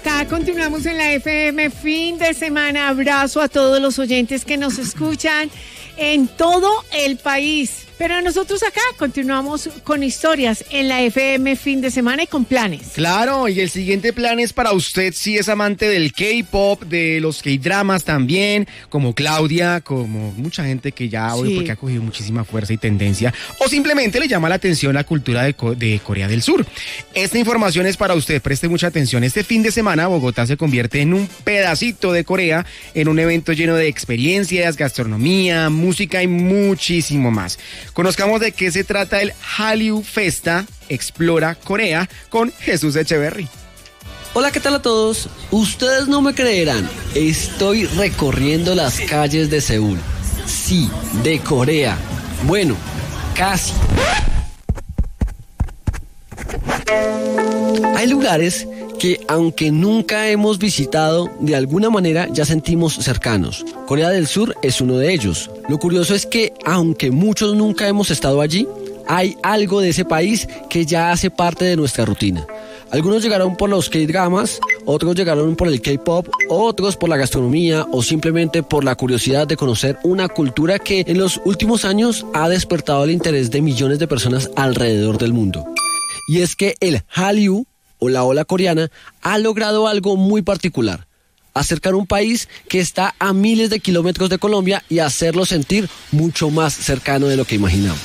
Acá continuamos en la FM fin de semana. Abrazo a todos los oyentes que nos escuchan en todo el país. Pero nosotros acá continuamos con historias en la FM fin de semana y con planes. Claro, y el siguiente plan es para usted si es amante del K-pop, de los K-dramas también, como Claudia, como mucha gente que ya hoy porque ha cogido muchísima fuerza y tendencia, o simplemente le llama la atención la cultura de Corea del Sur. Esta información es para usted, preste mucha atención. Este fin de semana Bogotá se convierte en un pedacito de Corea, en un evento lleno de experiencias, gastronomía, música y muchísimo más. Conozcamos de qué se trata el Hallyu Festa Explora Corea con Jesús Echeverry. Hola, ¿qué tal a todos? Ustedes no me creerán, estoy recorriendo las calles de Seúl. Sí, de Corea. Bueno, casi. Hay lugares que, aunque nunca hemos visitado, de alguna manera ya sentimos cercanos. Corea del Sur es uno de ellos. Lo curioso es que, aunque muchos nunca hemos estado allí, hay algo de ese país que ya hace parte de nuestra rutina. Algunos llegaron por los K-dramas, otros llegaron por el K-pop, otros por la gastronomía o simplemente por la curiosidad de conocer una cultura que en los últimos años ha despertado el interés de millones de personas alrededor del mundo. Y es que el Hallyu, o la ola coreana, ha logrado algo muy particular: acercar un país que está a miles de kilómetros de Colombia y hacerlo sentir mucho más cercano de lo que imaginamos.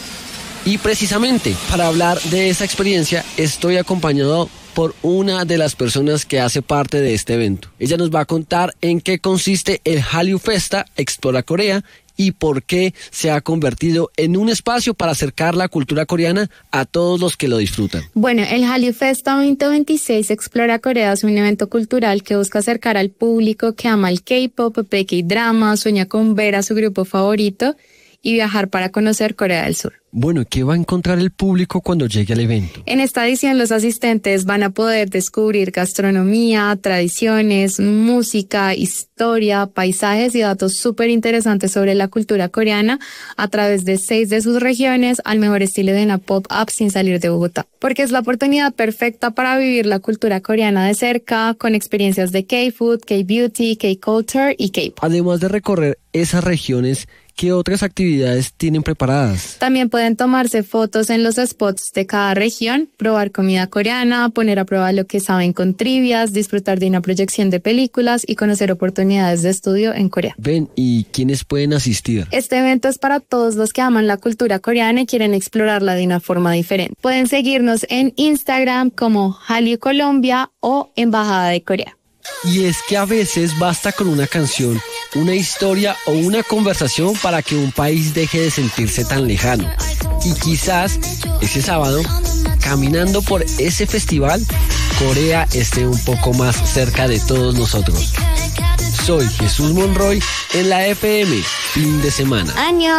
Y precisamente para hablar de esa experiencia estoy acompañado por una de las personas que hace parte de este evento. Ella nos va a contar en qué consiste el Hallyu Festa Explora Corea y por qué se ha convertido en un espacio para acercar la cultura coreana a todos los que lo disfrutan. Bueno, el Hallyu Festa 2026 Explora Corea es un evento cultural que busca acercar al público que ama el K-pop, K-drama, sueña con ver a su grupo favorito y viajar para conocer Corea del Sur. Bueno, ¿qué va a encontrar el público cuando llegue al evento? En esta edición los asistentes van a poder descubrir gastronomía, tradiciones, música, historia, paisajes y datos súper interesantes sobre la cultura coreana a través de 6 de sus regiones al mejor estilo de una pop-up sin salir de Bogotá. Porque es la oportunidad perfecta para vivir la cultura coreana de cerca con experiencias de K-food, K-beauty, K-culture y K-pop. Además de recorrer esas regiones, ¿qué otras actividades tienen preparadas? También pueden tomarse fotos en los spots de cada región, probar comida coreana, poner a prueba lo que saben con trivias, disfrutar de una proyección de películas y conocer oportunidades de estudio en Corea. Ven, ¿y quiénes pueden asistir? Este evento es para todos los que aman la cultura coreana y quieren explorarla de una forma diferente. Pueden seguirnos en Instagram como Hallyu Colombia o Embajada de Corea. Y es que a veces basta con una canción, una historia o una conversación para que un país deje de sentirse tan lejano. Y quizás ese sábado, caminando por ese festival, Corea esté un poco más cerca de todos nosotros. Soy Jesús Monroy en la FM fin de semana. ¡Año!